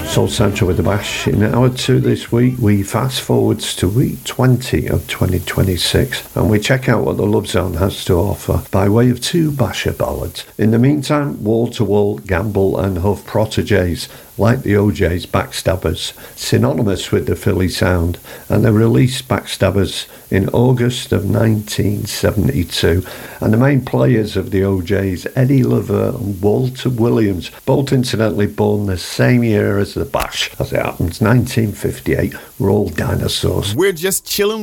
Soul Central with the Bash. In hour 2 this week, we fast forwards to week 20 of 2026 and we check out what the Love Zone has to offer by way of 2 basher ballads. In the meantime, wall-to-wall Gamble and Huff proteges, like the OJ's Backstabbers, synonymous with the Philly sound, and they released Backstabbers in August of 1972. And the main players of the OJ's, Eddie Lover and Walter Williams, both incidentally born the same year as the Bash, as it happens, 1958, were all dinosaurs. We're just chilling